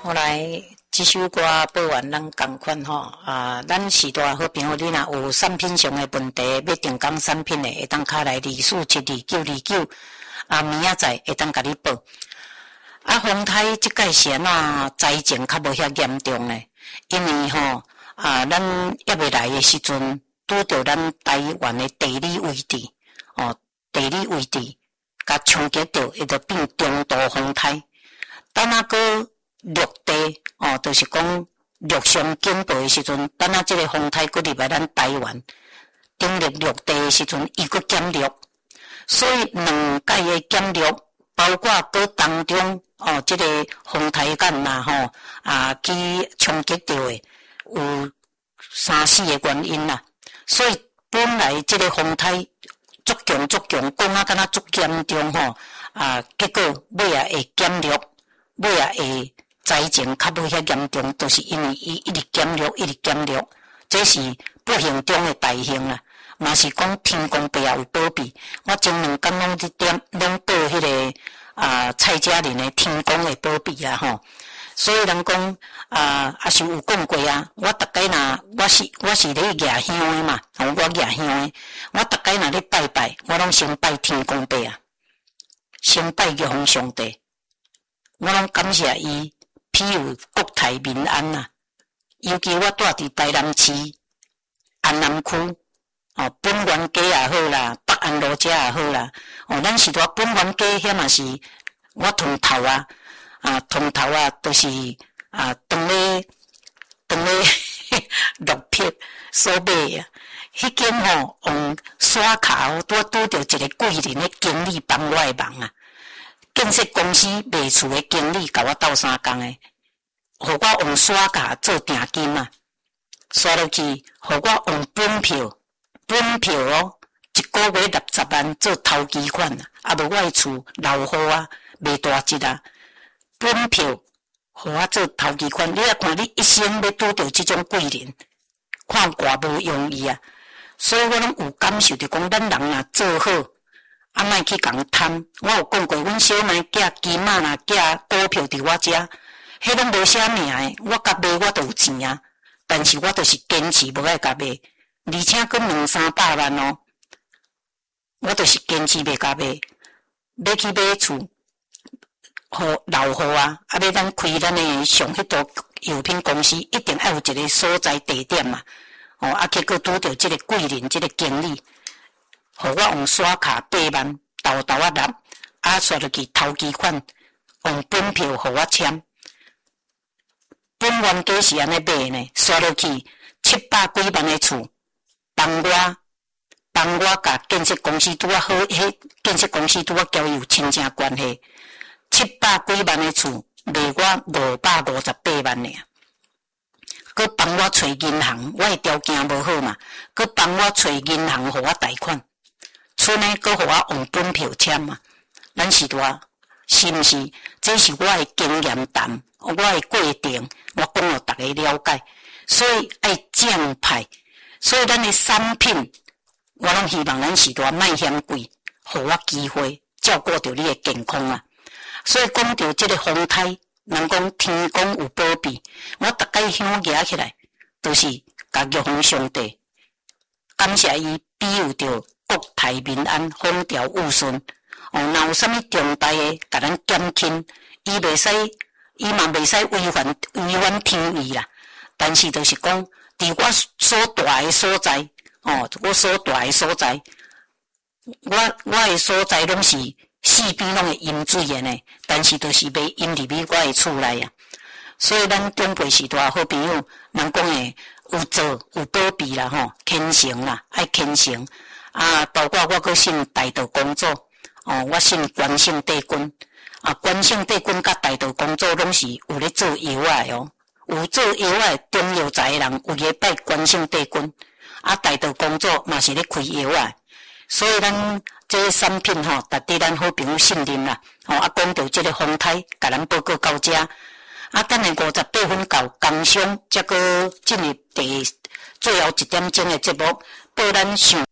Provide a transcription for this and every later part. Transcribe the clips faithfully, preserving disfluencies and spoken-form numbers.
后来这首歌播完，咱同款吼啊，咱时代好朋友，你若有产品上的问题，要订购产品的，会当卡来二四七二九二九，啊，明仔载会当甲你报。啊，风台即届是安怎灾情较无遐严重咧？因为吼啊，咱还未来的时阵，拄着咱台湾的地理位置，哦，地理位置甲冲击着，会着变中度风台。等啊个陆地哦，就是讲陆上警报的时阵，等啊即个风台佫入来咱台湾，登陆陆地的时阵，伊佫减弱，所以两届的减弱，包括佫当中。哦，这个风台干呐吼啊，去冲击到的有三四个原因啦。所以本来这个风台足强足强，讲啊敢若足严重吼啊，结果尾啊会减弱，尾啊会灾情较无遐严重，就是因为伊一直减弱，一直减弱，这是不幸中的大幸啦。嘛是讲天公伯也有保庇，我前两工拢一点拢报迄个。啊，蔡家人的天公的保庇啊，吼，所以人讲啊，也是有讲过啊。我逐个若我是我是咧举香的嘛，我举香的，我逐个若咧拜拜，我拢先拜天公伯啊，先拜玉皇上帝，我拢感谢伊庇佑国泰民安呐、啊。尤其我住伫台南市安南区。哦，本源街也好啦，北安路遮也好啦。哦，咱是伫本源街遐嘛是，我通头啊，啊通头啊，都、就是啊，当咧当咧绿皮所买啊。迄间吼用刷卡哦，拄拄着一个贵人的经理帮我的忙啊。建设公司卖厝的经理甲我斗相共诶，互我用刷卡做定金啊，刷落去，互我用本票。本票哦，一个月六十万做头期款啊，啊无我的厝留好啊，袂大只啊。本票互我做头期款，你也看你一生要拄着即种贵人，看偌无容易啊。所以我拢有感受着讲，咱人若做好，啊莫去共贪。我有讲过，阮小妹寄金仔啦，寄股票伫我遮，迄拢无啥命诶。我甲卖我都有钱啊，但是我就是坚持无爱甲卖。而且佫两三百万哦，我就是坚持袂甲卖，要去买厝，互留户啊，啊要咱开咱诶上迄度药品公司，一定要有一个所在地点嘛。哦，啊结果拄着即个贵人，即个经理，互我用刷卡八万，豆豆啊纳，啊刷落去头期款，用本票互我签。本原价是安尼买呢，刷落去七百几万诶厝。帮我，帮我甲建设公司拄啊好，迄建设公司拄啊交有亲情关系，七百几万的厝卖我五百五十八万尔，佮帮我找银行，我的条件无好嘛，佮帮我找银行互我贷款，厝呢佮互我用本票签嘛，咱是多是毋是？这是我的经验谈，我的过程，我讲互大家了解，所以爱正派。所以咱的产品，我拢希望咱是多卖嫌贵，互我机会照顾着你的健康啊。所以讲到这个风台，人讲天公有保庇，我逐个香举起来，都、就是甲玉皇上帝感谢伊庇佑着国泰民安，风调雨顺。哦，若有啥物重大的，甲咱减轻，伊袂使，伊嘛袂使违反违反天意啦。但是就是讲。伫我所住诶所在，哦，我所住诶所在，我我诶所在拢是四边拢会淹水诶呢，但是就是袂淹入去我诶厝内啊。所以咱长辈时代好朋友，人讲诶有做有保庇啦吼，虔诚啦，爱虔诚啊。包括我阁信大道工作，哦，我信关圣帝君啊，关圣帝君甲大道工作拢是有咧做药诶哦。有做药诶中药材诶人，有咧拜关圣帝君，啊，大道工作嘛是咧开药啊，所以咱这个产品吼，值得咱好朋友信任啦。吼、哦，啊，讲到这个风台，甲咱报告到遮，啊，等下五十八分到工商，则个进入第最后一点钟诶节目，报咱上。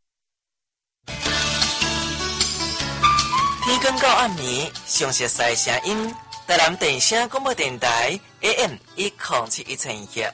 天光到暗暝，详熟悉声音。 台南电声广播电台 A M 一零七一千一。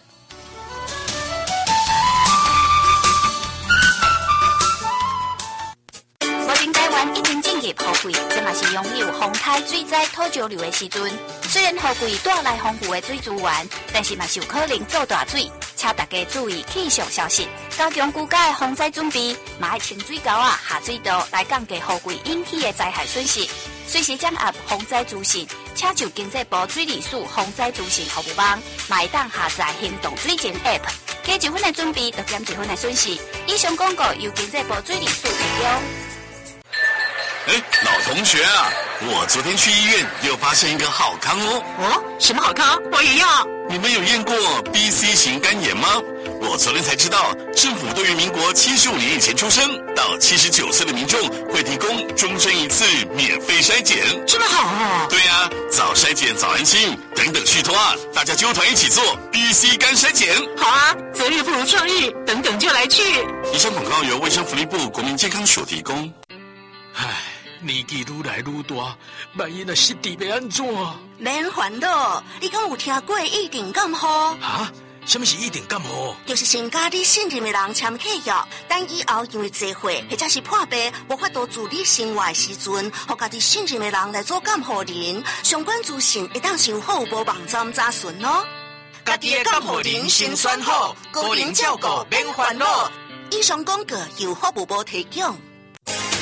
目前台湾已经进入雨季，这嘛是拥有风台水灾土石流的时阵。虽然雨季带来丰富的水资源，但是嘛是有可能造大水，请大家注意气象消息，加强居家的防灾准备，嘛要清水沟啊、下水道来降低雨季引起的灾害损失。随时掌握防灾资讯，请就经济部水利署防灾资讯服务网，嘛会当下载行动水情 App， 加一分的准备，就减一分的损失。以上广告由经济部水利署提供。 哎，老同学啊，我昨天去医院又发现一个好康哦。 哦，什么好康？我也要。 你们有验过 B C 型肝炎吗？我昨天才知道，政府对于民国七十五年以前出生到七十九岁的民众，会提供终身一次免费筛检。 这么好啊！ 对呀、啊，早筛检早安心，等等续托啊，大家揪团一起做 B C 肝筛检。 好啊，择日不如撞日，等等就来去。 以上广告由卫生福利部国民健康署提供。 唉，年纪愈来愈大，万一若失智要安怎？ 免烦恼，你敢有听过一定感冒？ 啊？什么是一定感冒？ 就是先甲你信任的人签契约，等以后因为聚会或者是破病无法度自理生活的时阵，互家己信任的人来做监护人。相关资讯会当上服务部网站查询哦。 家己的监护人先选好，个人照顾免烦恼。 以上广告由服务部提供。